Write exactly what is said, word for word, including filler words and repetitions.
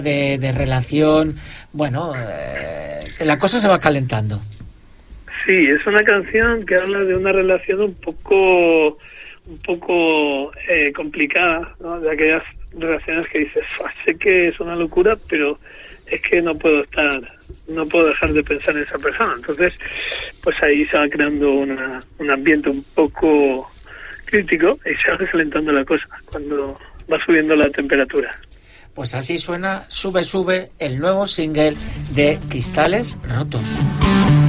de, de relación, bueno, eh, la cosa se va calentando. Sí, es una canción que habla de una relación un poco un poco eh, complicada, ¿no? De aquellas relaciones que dices, sé que es una locura, pero es que no puedo estar, no puedo dejar de pensar en esa persona. Entonces, pues ahí se va creando una, un ambiente un poco crítico y se va calentando la cosa cuando va subiendo la temperatura. Pues así suena Sube Sube, el nuevo single de Cristales Rotos.